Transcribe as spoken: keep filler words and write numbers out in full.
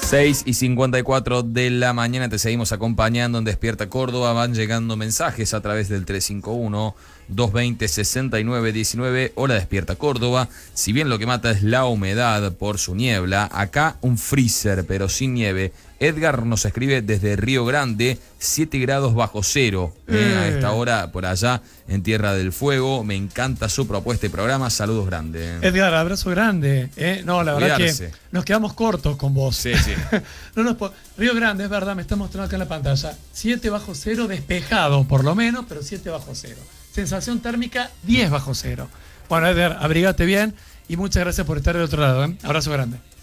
seis y cincuenta y cuatro de la mañana te seguimos acompañando en Despierta Córdoba. Van llegando mensajes a través del tres cinco uno, dos dos cero, seis nueve uno nueve. Hola, Despierta Córdoba. Si bien lo que mata es la humedad por su niebla, acá un freezer pero sin nieve. Edgar nos escribe desde Río Grande, siete grados bajo cero eh, eh. a esta hora por allá en Tierra del Fuego. Me encanta su propuesta y programa. Saludos grandes. Edgar, abrazo grande. ¿eh? No, la verdad Cuidarse. que nos quedamos cortos con vos. Sí, sí. no nos po- Río Grande, es verdad, me está mostrando acá en la pantalla. siete bajo cero, despejado por lo menos, pero siete bajo cero. Sensación térmica diez bajo cero. Bueno, Edgar, abrigate bien y muchas gracias por estar del otro lado. ¿eh? Abrazo grande.